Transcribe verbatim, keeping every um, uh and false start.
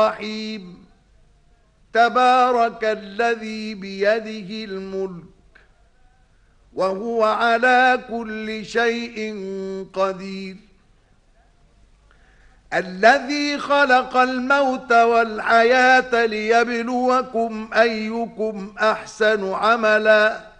الرحيم تبارك الذي بيده الملك وهو على كل شيء قدير الذي خلق الموت والحياة ليبلوكم أيكم أحسن عملاً